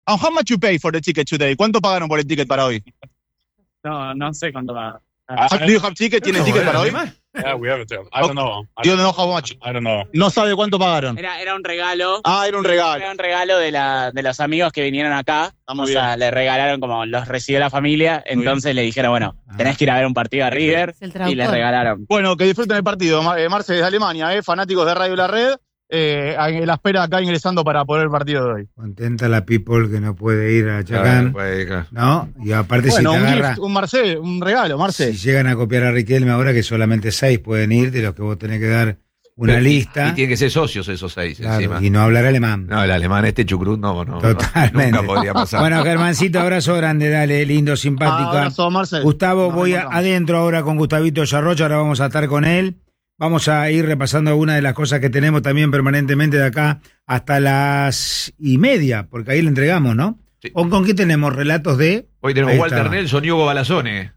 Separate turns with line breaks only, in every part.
how much you pay for the ticket today? ¿Cuánto pagaron por el ticket para hoy?
No sé cuánto va.
Do you have ticket? ¿Tienen ticket para hoy?
Yeah, we have it. I don't know.
You don't know how much.
I don't know.
No sabe cuánto pagaron.
Era un regalo.
Era un regalo.
Era un regalo de los amigos que vinieron acá. O sea, le regalaron, como los recibió la familia, entonces le dijeron, bueno, tenés que ir a ver un partido a River, y le regalaron.
Bueno, que disfruten el partido. Marce desde Alemania, fanáticos de Radio La Red, en la espera acá ingresando para poder el partido de hoy.
Contenta la people que no puede ir a Chacán, ¿no? Y aparte
bueno,
si te agarra...
un regalo, Marce.
Si llegan a copiar a Riquelme ahora, que solamente 6 pueden ir, de los que vos tenés que dar una lista.
Y tienen que ser socios esos 6
claro,
encima.
Y no hablar alemán.
No, el alemán chucrut no.
Totalmente.
Nunca podría pasar.
Bueno, Germancito, abrazo grande, dale, lindo, simpático.
Abrazo, Marce.
Gustavo, voy adentro ahora con Gustavito Yarrocha, ahora vamos a estar con él. Vamos a ir repasando algunas de las cosas que tenemos también permanentemente de acá hasta las 1:30, porque ahí le entregamos, ¿no?
Sí.
¿Con qué tenemos? Relatos de...
Hoy tenemos
Ahí
Walter
está.
Nelson y Hugo Balazone.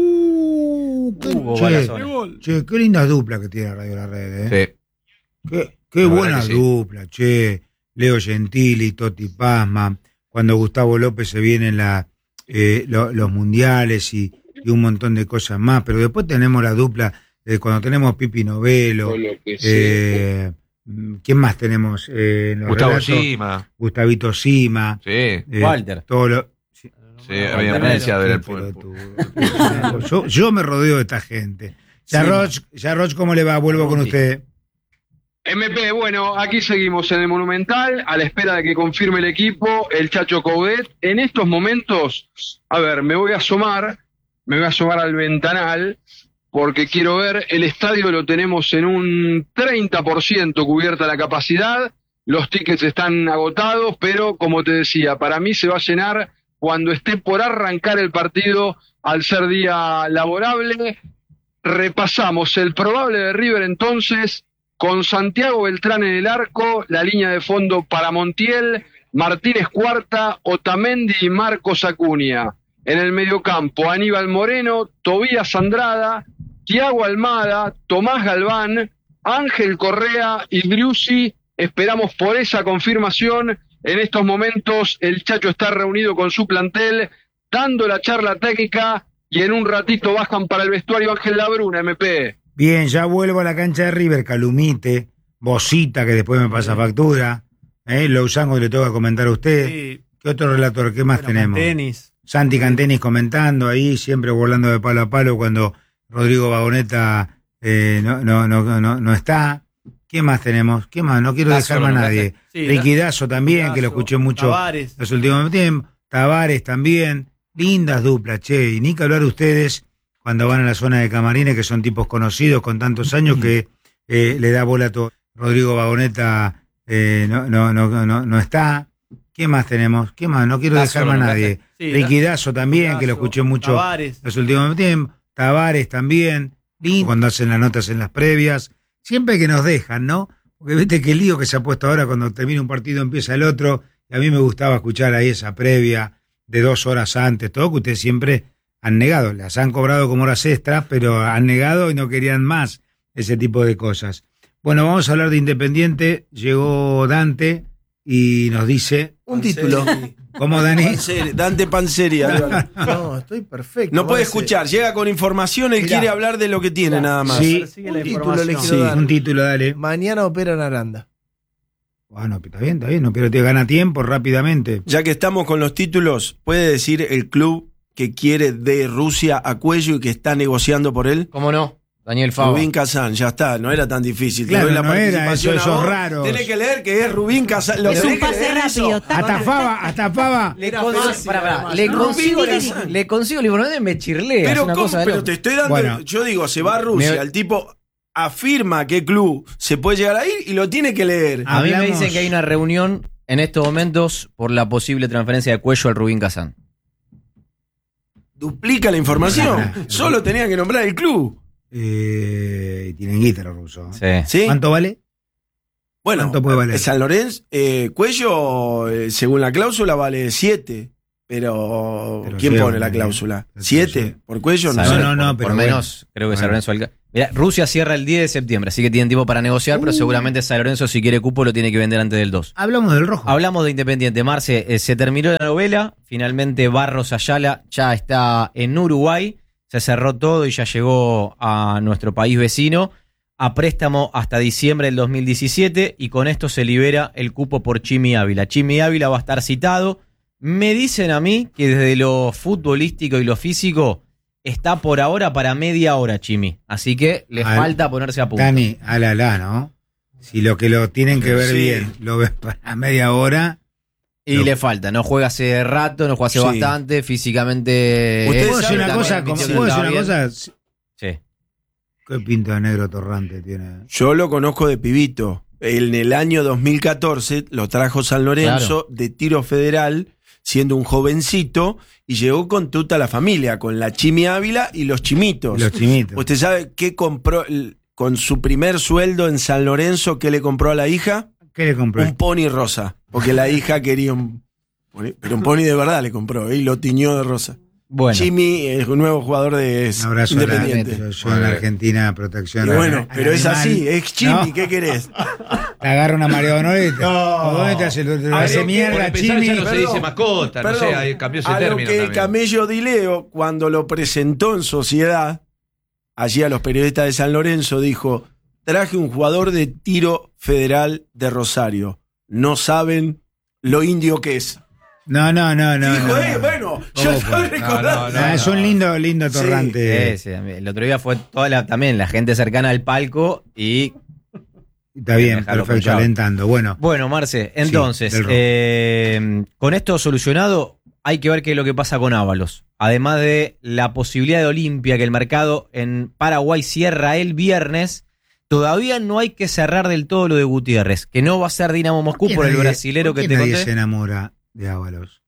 Che, qué linda dupla que tiene Radio La Red, ¿eh?
Sí.
Qué
La
buena
verdad que sí.
dupla, che. Leo Gentili, Totti Pazman, cuando Gustavo López se vienen los mundiales y un montón de cosas más, pero después tenemos la dupla cuando tenemos Pipi Novelo, ¿quién más tenemos? En los
Gustavo
relatos?
Sima.
Gustavito Sima.
Sí.
Walter.
Sí, había referencia del
yo me rodeo de esta gente. Yarroch, ¿cómo le va? Vuelvo con usted.
MP, bueno, aquí seguimos en el Monumental, a la espera de que confirme el equipo, el Chacho Coudet. En estos momentos, a ver, me voy a asomar al ventanal, porque quiero ver, el estadio lo tenemos en un 30% cubierta la capacidad, los tickets están agotados, pero como te decía, para mí se va a llenar cuando esté por arrancar el partido, al ser día laborable. Repasamos el probable de River entonces, con Santiago Beltrán en el arco, la línea de fondo para Montiel, Martínez Cuarta, Otamendi y Marcos Acuña. En el mediocampo, Aníbal Moreno, Tobías Andrada, Thiago Almada, Tomás Galván, Ángel Correa y Driussi. Esperamos por esa confirmación. En estos momentos el Chacho está reunido con su plantel, dando la charla técnica, y en un ratito bajan para el vestuario Ángel Labruna, MP.
Bien, ya vuelvo a la cancha de River, Calumite, Bosita, que después me pasa factura, Lousango le toca comentar a usted.
Sí.
¿Qué otro relator? ¿Qué más tenemos?
Tenis.
Santi Cantenis comentando ahí, siempre volando de palo a palo cuando Rodrigo Vagoneta no está. ¿Qué más tenemos? ¿Qué más? No quiero dejar más a nadie.
Sí,
Riquidazo también, que lo escuché mucho
Tavares.
los últimos tiempos. Tavares también. Lindas duplas, che. Y ni que hablar ustedes cuando van a la zona de camarines, que son tipos conocidos con tantos años que le da bola a todo. Rodrigo Vagoneta no está. ¿Qué más tenemos? ¿Qué más? No quiero dejar más a nadie.
Sí,
Riquidazo también, que lo escuché mucho
Tavares.
los últimos tiempos. Tavares también. Lindo cuando hacen las notas en las previas. Siempre que nos dejan, ¿no? Porque viste qué lío que se ha puesto ahora cuando termina un partido, empieza el otro. Y a mí me gustaba escuchar ahí esa previa de 2 horas antes, todo que ustedes siempre han negado. Las han cobrado como horas extras, pero han negado y no querían más ese tipo de cosas. Bueno, vamos a hablar de Independiente. Llegó Dante y nos dice...
Un título.
¿Cómo, Dani?
Dante Panzeri.
No, estoy perfecto.
No puede escuchar, llega con información, él quiere hablar de lo que tiene nada más.
Sí,
Un
título le quiero
sí,
dar.
un título, dale.
Mañana opera en Aranda.
Bueno, está bien, no, pero te gana tiempo rápidamente.
Ya que estamos con los títulos, ¿puede decir el club que quiere de Rusia a Cuello y que está negociando por él?
¿Cómo no? Daniel Fava.
Rubín Kazán, ya está, no era tan difícil. Te
Claro,
doy la
no era,
participación
eso
a vos.
es raro.
Tenés que leer que es Rubín Kazán.
Es un pase rápido.
Hasta Fava.
Le consigo el informe y me chirlea.
Pero te estoy dando,
Bueno,
yo digo, se va a Rusia, el tipo afirma qué club se puede llegar a ir y lo tiene que leer.
A mí me dicen que hay una reunión en estos momentos por la posible transferencia de Cuello al Rubín Kazán.
Duplica la información. Solo tenían que nombrar el club.
Tienen guita los rusos.
¿Sí?
¿Cuánto vale?
Bueno,
¿Cuánto puede valer?
San Lorenzo, Cuello, según la cláusula, vale 7. Pero ¿quién
sí,
pone la cláusula? ¿7? ¿Por Cuello? No sé.
No,
por
pero
menos,
bueno.
creo que San Lorenzo Mirá, Rusia cierra el 10 de septiembre, así que tienen tiempo para negociar, pero seguramente San Lorenzo, si quiere cupo, lo tiene que vender antes del 2.
Hablamos del rojo.
Hablamos de Independiente. Marce, se terminó la novela. Finalmente Barros Ayala ya está en Uruguay. Se cerró todo y ya llegó a nuestro país vecino a préstamo hasta diciembre del 2017 y con esto se libera el cupo por Chimi Ávila. Chimi Ávila va a estar citado. Me dicen a mí que desde lo futbolístico y lo físico está por ahora para media hora, Chimi. Así que le falta ponerse a punto.
Dani, ¿no? Si lo que lo tienen que ver bien lo ves para media hora.
Y le falta, no juega hace rato, no juega hace bastante, físicamente.
¿Puedo decir una cosa?
Sí.
¿Qué pinta de negro torrante tiene?
Yo lo conozco de pibito. En el año 2014 lo trajo San Lorenzo de tiro federal, siendo un jovencito, y llegó con toda la familia, con la Chimi Ávila y los chimitos.
Los chimitos.
¿Usted sabe qué compró con su primer sueldo en San Lorenzo? ¿Qué le compró a la hija?
¿Qué le compró?
Un pony rosa, porque la hija quería un pony, pero un pony de verdad le compró, y lo tiñó de rosa.
Bueno.
Chimi es un nuevo jugador de Independiente.
Yo en la Argentina, protección.
Y bueno, pero es así, es Chimi,
No.
¿qué querés?
Te agarra una María Honor y te ¿dónde te hace mierda, Chimi?
Ya no se dice mascota, no sé, ahí cambió ese
a
término
lo que el
también.
Camello Dileo, cuando lo presentó en Sociedad, allí a los periodistas de San Lorenzo, dijo: traje un jugador de tiro federal de Rosario. No saben lo indio que es.
No.
Dijo, bueno, yo
¿Cómo
estoy recordando.
Es un lindo torrante.
Sí, el otro día fue también la gente cercana al palco y...
Está bien, perfecto, alentando. Bueno,
Marce, entonces, con esto solucionado, hay que ver qué es lo que pasa con Ábalos. Además de la posibilidad de Olimpia, que el mercado en Paraguay cierra el viernes, todavía no hay que cerrar del todo lo de Gutiérrez, que no va a ser Dinamo Moscú por el brasilero que te
nadie
conté.
se enamora de Ábalos.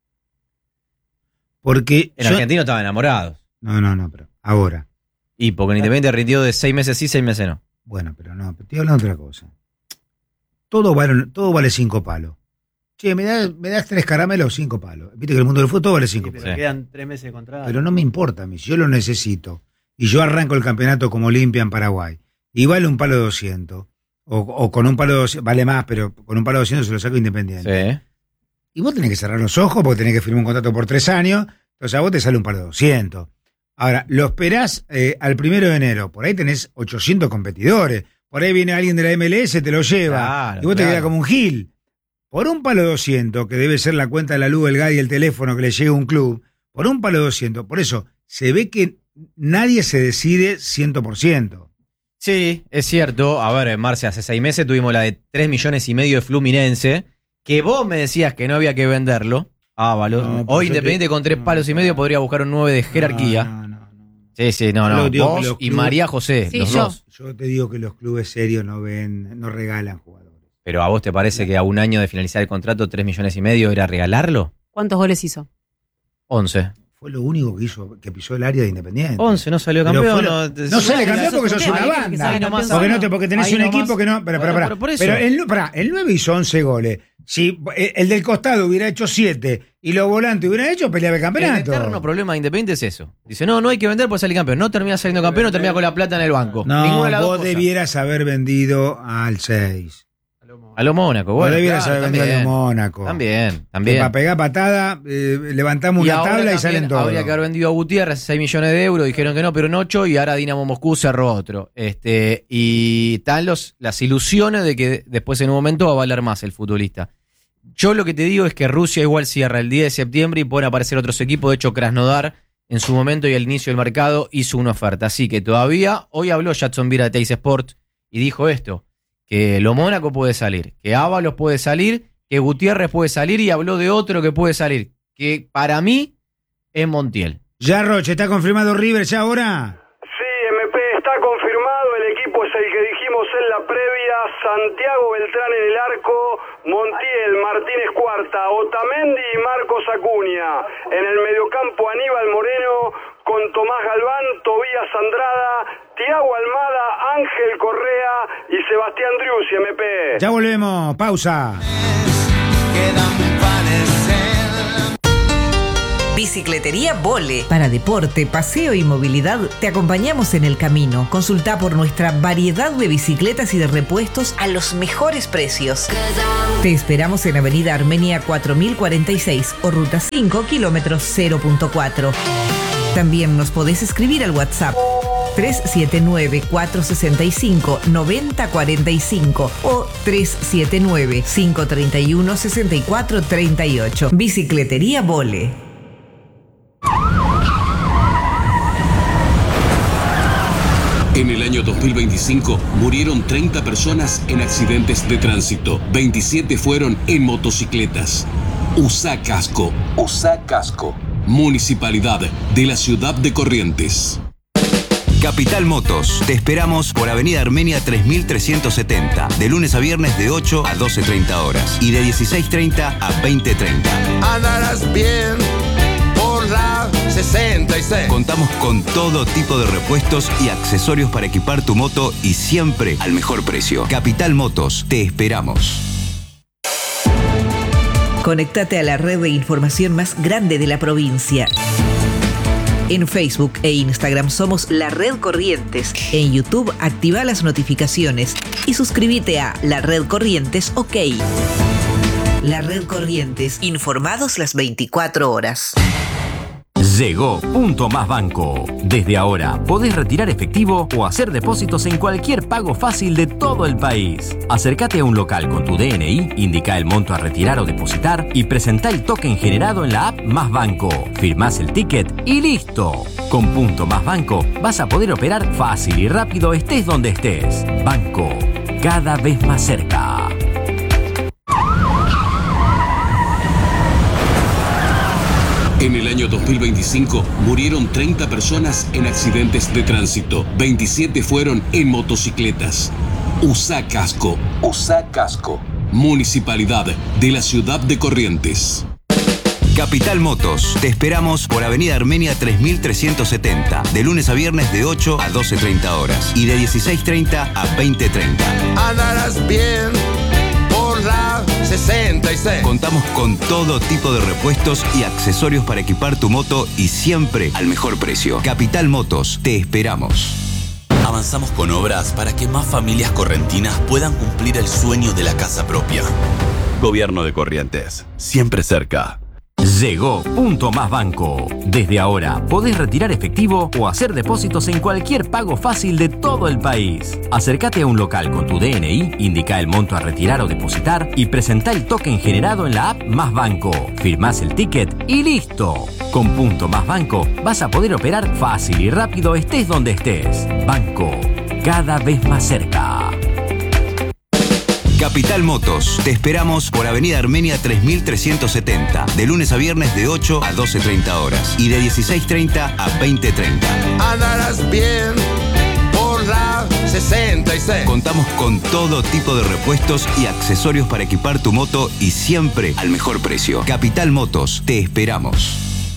Porque
En Argentina estaban enamorados.
No, pero ahora.
Y porque en Independiente rindió de 6 meses sí, 6 meses no.
Bueno, pero no, estoy hablando de otra cosa. Todo vale 5 palos. Che, me das 3 caramelos, 5 palos. Viste que el mundo del fútbol todo vale 5 palos.
Pero quedan 3 meses de contrato.
Pero no me importa a mí, si yo lo necesito. Y yo arranco el campeonato como Olimpia en Paraguay. Y vale un palo 200. O con un palo 200, vale más, pero con un palo 200 se lo saco Independiente.
Sí.
Y vos tenés que cerrar los ojos porque tenés que firmar un contrato por 3 años. Entonces a vos te sale un palo 200. Ahora, lo esperás al 1 de enero. Por ahí tenés 800 competidores. Por ahí viene alguien de la MLS, te lo lleva.
Claro,
y vos te quedás como un gil. Por un palo 200, que debe ser la cuenta de la luz, el gas y el teléfono que le llega a un club, por un palo 200, por eso se ve que nadie se decide 100%.
Sí, es cierto. A ver, Marce, hace 6 meses tuvimos la de 3,5 millones de Fluminense, que vos me decías que no había que venderlo. Ábalos.
No,
Hoy Independiente con 3,5 palos podría buscar un 9 de jerarquía.
No.
Sí,
Yo
no.
digo
Vos
que los
y
clubes-
María José,
Sí,
los
yo.
dos.
Yo te digo que los clubes serios no regalan jugadores.
Pero ¿a vos te parece que a un año de finalizar el contrato 3,5 millones era regalarlo?
¿Cuántos goles hizo?
11.
Fue lo único que pisó el área de Independiente.
11, no salió
Pero
campeón.
no sale campeón porque sos una banda. Porque tenés un equipo que no.
Bueno, por eso.
Pero el 9 hizo 11 goles. Si el del costado hubiera hecho 7 y los volantes hubieran hecho, peleaba el
El
campeonato.
eterno problema de Independiente es eso. Dice, no hay que vender por salir campeón. No termina saliendo campeón, no termina con la plata en el banco. Ninguna de las dos
vos
cosas.
debieras haber vendido al 6.
A lo Mónaco,
Vos
bueno.
debieras
claro,
haber vendido al Mónaco.
También.
Que para pegar patada, levantamos una
ahora
tabla y
también
salen todos.
habría que haber vendido a Gutiérrez 6 millones de euros, dijeron que no, pero en 8, y ahora Dinamo Moscú cerró otro. Y están las ilusiones de que después en un momento va a valer más el futbolista. Yo lo que te digo es que Rusia igual cierra el 10 de septiembre y pueden aparecer otros equipos. De hecho, Krasnodar en su momento y al inicio del mercado hizo una oferta. Así que todavía, hoy habló Jadson Vira de Teis Sport y dijo esto, que lo Mónaco puede salir, que Ábalos puede salir, que Gutiérrez puede salir, y habló de otro que puede salir, que para mí es Montiel.
Ya, Roche, ¿está confirmado River ya ahora?
Sí, MP está confirmado, el equipo es el que dijimos en la previa: Santiago Beltrán en el arco, Montiel, Martínez Cuarta, Otamendi y Marcos Acuña. En el mediocampo Aníbal Moreno con Tomás Galván, Tobías Andrada, Thiago Almada, Ángel Correa y Sebastián Driussi, MP.
Ya volvemos, pausa.
Bicicletería Vole. Para deporte, paseo y movilidad, te acompañamos en el camino. Consulta por nuestra variedad de bicicletas y de repuestos a los mejores precios. Te esperamos en Avenida Armenia 4046 o Ruta 5, kilómetros 0.4. También nos podés escribir al WhatsApp 379-465-9045 o 379-531-6438. Bicicletería Vole.
En el año 2025 murieron 30 personas en accidentes de tránsito. 27 fueron en motocicletas. Usá casco. Usá casco. Municipalidad de la Ciudad de Corrientes.
Capital Motos. Te esperamos por Avenida Armenia 3370, de lunes a viernes de 8 a 12:30 horas y de 16:30 a 20:30.
Andarás bien por la 66.
Contamos con todo tipo de repuestos y accesorios para equipar tu moto y siempre al mejor precio. Capital Motos. Te esperamos.
Conéctate a la red de información más grande de la provincia. En Facebook e Instagram somos La Red Corrientes. En YouTube activa las notificaciones y suscríbete a La Red Corrientes OK. La Red Corrientes, informados las 24 horas.
Llegó Punto Más Banco. Desde ahora podés retirar efectivo o hacer depósitos en cualquier pago fácil de todo el país. Acércate a un local con tu DNI, indica el monto a retirar o depositar y presentá el token generado en la app Más Banco. Firmás el ticket y listo. Con Punto Más Banco vas a poder operar fácil y rápido estés donde estés. Banco, cada vez más cerca.
En el año 2025 murieron 30 personas en accidentes de tránsito. 27 fueron en motocicletas. Usá casco. Usá casco. Municipalidad de la Ciudad de Corrientes.
Capital Motos. Te esperamos por Avenida Armenia 3370, de lunes a viernes de 8 a 12:30 horas y de 16:30 a 20:30.
Andarás bien por la 66.
Contamos con todo tipo de repuestos y accesorios para equipar tu moto y siempre al mejor precio. Capital Motos. Te esperamos.
Avanzamos con obras para que más familias correntinas puedan cumplir el sueño de la casa propia.
Gobierno de Corrientes. Siempre cerca.
Llegó Punto Más Banco. Desde ahora podés retirar efectivo o hacer depósitos en cualquier pago fácil de todo el país. Acércate a un local con tu DNI, indica el monto a retirar o depositar y presentá el token generado en la app Más Banco. Firmás el ticket y listo. Con Punto Más Banco vas a poder operar fácil y rápido estés donde estés. Banco, cada vez más cerca.
Capital Motos. Te esperamos por Avenida Armenia 3370, de lunes a viernes de 8 a 12:30 horas y de 16:30 a 20:30.
Andarás bien por la 66.
Contamos con todo tipo de repuestos y accesorios para equipar tu moto y siempre al mejor precio. Capital Motos. Te esperamos.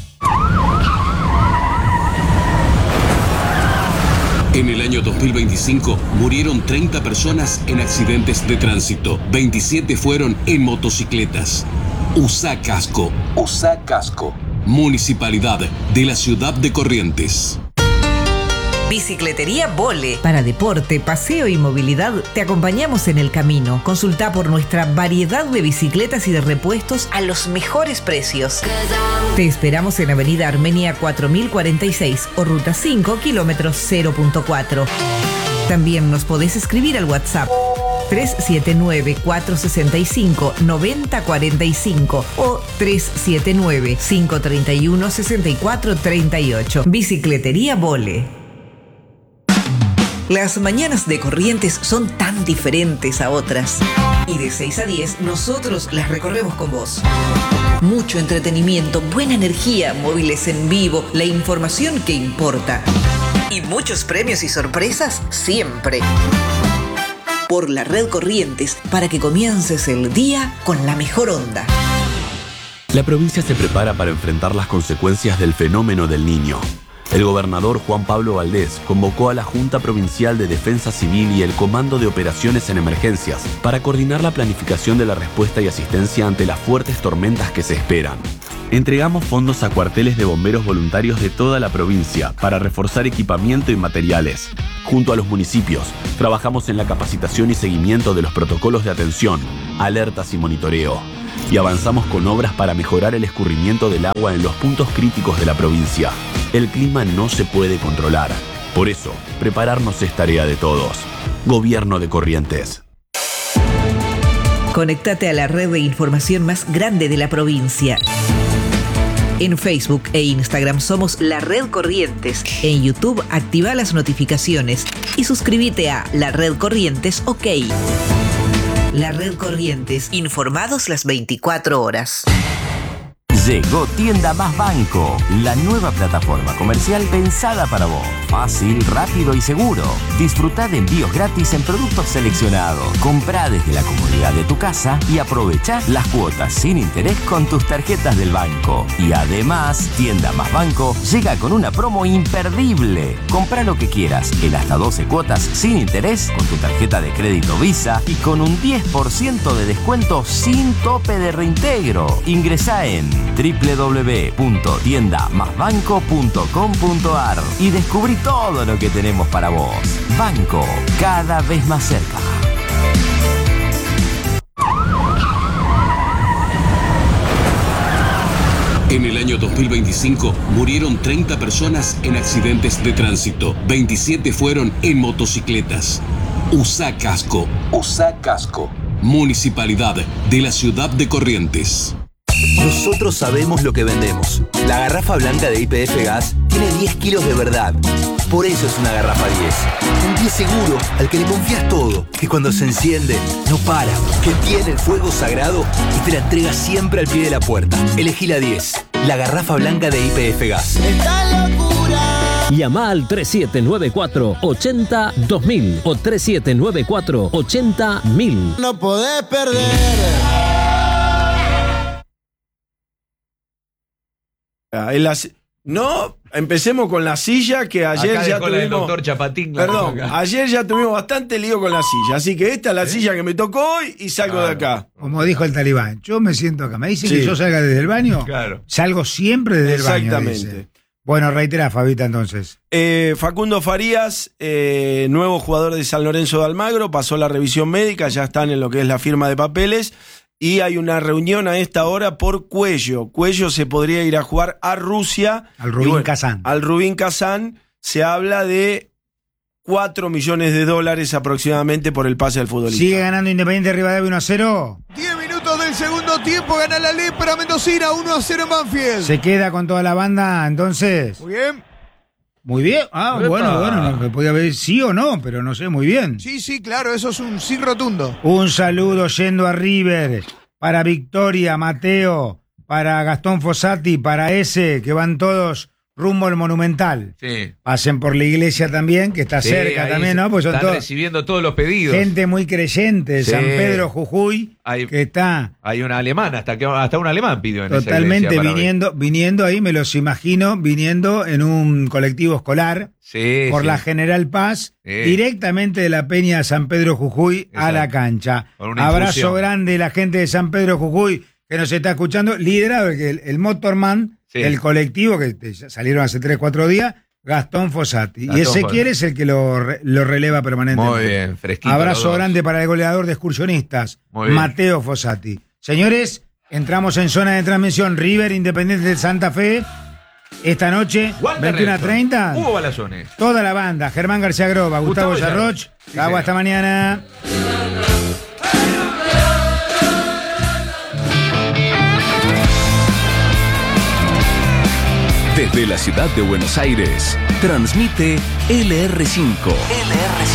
En el año 2025 murieron 30 personas en accidentes de tránsito. 27 fueron en motocicletas. Usá casco. Usá casco. Municipalidad de la Ciudad de Corrientes.
Bicicletería Vole. Para deporte, paseo y movilidad, te acompañamos en el camino. Consulta por nuestra variedad de bicicletas y de repuestos a los mejores precios. Te esperamos en Avenida Armenia 4046 o Ruta 5, kilómetros 0.4. También nos podés escribir al WhatsApp 379-465-9045 o 379-531-6438. Bicicletería Vole. Las mañanas de Corrientes son tan diferentes a otras. Y de 6 a 10 nosotros las recorremos con vos. Mucho entretenimiento, buena energía, móviles en vivo, la información que importa. Y muchos premios y sorpresas siempre. Por la Red Corrientes, para que comiences el día con la mejor onda.
La provincia se prepara para enfrentar las consecuencias del fenómeno del Niño. El gobernador Juan Pablo Valdés convocó a la Junta Provincial de Defensa Civil y el Comando de Operaciones en Emergencias para coordinar la planificación de la respuesta y asistencia ante las fuertes tormentas que se esperan. Entregamos fondos a cuarteles de bomberos voluntarios de toda la provincia para reforzar equipamiento y materiales. Junto a los municipios, trabajamos en la capacitación y seguimiento de los protocolos de atención, alertas y monitoreo. Y avanzamos con obras para mejorar el escurrimiento del agua en los puntos críticos de la provincia. El clima no se puede controlar. Por eso, prepararnos es tarea de todos. Gobierno de Corrientes.
Conéctate a la red de información más grande de la provincia. En Facebook e Instagram somos La Red Corrientes. En YouTube activa las notificaciones y suscríbete a La Red Corrientes OK. La Red Corrientes, informados las 24 horas.
Llegó Tienda Más Banco, la nueva plataforma comercial pensada para vos. Fácil, rápido y seguro. Disfrutá de envíos gratis en productos seleccionados. Comprá desde la comodidad de tu casa y aprovechá las cuotas sin interés con tus tarjetas del banco. Y además, Tienda Más Banco llega con una promo imperdible. Comprá lo que quieras en hasta 12 cuotas sin interés con tu tarjeta de crédito Visa y con un 10% de descuento sin tope de reintegro. Ingresá en www.tiendamasbanco.com.ar y descubrí todo lo que tenemos para vos. Banco, cada vez más cerca.
En el año 2025 murieron 30 personas en accidentes de tránsito. 27 fueron en motocicletas. Usá casco. Usá casco. Municipalidad de la ciudad de Corrientes.
Nosotros sabemos lo que vendemos. La garrafa blanca de YPF Gas tiene 10 kilos de verdad. Por eso es una garrafa 10. Un 10 seguro al que le confías todo. Que cuando se enciende, no para. Que tiene el fuego sagrado y te la entrega siempre al pie de la puerta. Elegí la 10. La garrafa blanca de YPF Gas.
¡Esta locura! Llama al 3794-80-2000 o 3794-80-1000.
No podés perder.
No, empecemos con la silla que ayer
Acá
ya
dejó
tuvimos.
la del doctor Chapatín.
Perdón, ayer ya tuvimos bastante lío con la silla, así que esta es la silla que me tocó hoy y salgo de acá.
Como dijo el talibán, yo me siento acá. Me dicen
Sí.
que yo salga desde el baño.
Claro.
Salgo siempre desde el baño.
Exactamente.
Dice. Bueno, reitera, Fabita, entonces.
Facundo Farías, nuevo jugador de San Lorenzo de Almagro, pasó la revisión médica, ya están en lo que es la firma de papeles. Y hay una reunión a esta hora por Cuello. Cuello se podría ir a jugar a Rusia.
Al Rubin Kazán.
Al Rubin Kazán. Se habla de $4 millones aproximadamente por el pase del futbolista.
¿Sigue ganando Independiente Rivadavia 1-0?
10 minutos del segundo tiempo, gana la Lepra Mendocina 1-0 en Banfield.
¿Se queda con toda la banda entonces?
Muy bien.
Muy bien. Ah,
Epa.
bueno, no, podía ver sí o no, pero no sé, muy bien.
Sí, claro, eso es un sí rotundo.
Un saludo yendo a River, para Victoria, Mateo, para Gastón Fossati, para ese, que van todos rumbo al Monumental.
Sí.
Pasen por la iglesia también, que está
Sí,
cerca
ahí
también, ¿no? Pues son
están
todos
recibiendo todos los pedidos.
gente muy creyente de
Sí.
San Pedro Jujuy, que está
Hay una alemana, hasta un alemán pidió en
totalmente
esa iglesia para
viniendo ahí, me los imagino, viniendo en un colectivo escolar
Sí,
por
sí.
la General Paz,
Sí.
directamente de la Peña San Pedro Jujuy a la cancha.
Con una
Abrazo
infusión.
grande a la gente de San Pedro Jujuy que nos está escuchando, liderado el motorman
Sí.
del colectivo que salieron hace 3-4 días, Gastón Fossati.
Gastón
Y Ezequiel
Fossati.
es el que lo releva permanentemente.
Muy bien, fresquito.
Abrazo
los dos.
grande para el goleador de excursionistas,
Muy bien.
Mateo Fossati. Señores, entramos en zona de transmisión. River Independiente de Santa Fe. Esta noche,
Walter
21:30.
Hugo Balazones.
Toda la banda, Germán García Groba, Gustavo Yarroch.
Sí,
Agua
señor.
hasta mañana.
Desde la ciudad de Buenos Aires, transmite LR5.